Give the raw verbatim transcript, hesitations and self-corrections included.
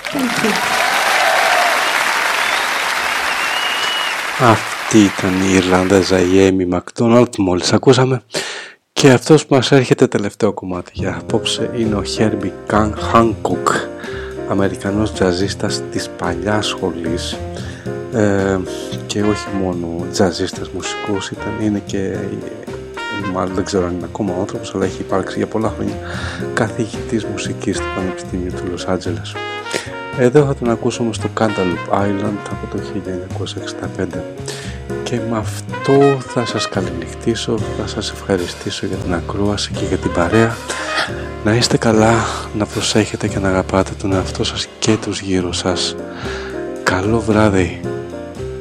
Αυτή ήταν η Ιρλανδέζα, η Έιμι Μακδόναλντ, μόλις ακούσαμε. Και αυτός που μας έρχεται τελευταίο κομμάτι για απόψε είναι ο Herbie Hancock, Αμερικανός τζαζίστας της παλιάς σχολής, ε, και όχι μόνο τζαζίστας μουσικός, ήταν, είναι και, μάλλον δεν ξέρω αν είναι ακόμα ο άνθρωπος, αλλά έχει υπάρξει για πολλά χρόνια καθηγητής μουσικής στο Πανεπιστήμιο του Λος Άντζελες. Εδώ θα τον ακούσουμε στο Cantaloupe Island από το χίλια εννιακόσια εξήντα πέντε. Και με αυτό θα σας καληνυχτήσω, θα σας ευχαριστήσω για την ακρόαση και για την παρέα. Να είστε καλά, να προσέχετε και να αγαπάτε τον εαυτό σας και τους γύρω σας. Καλό βράδυ.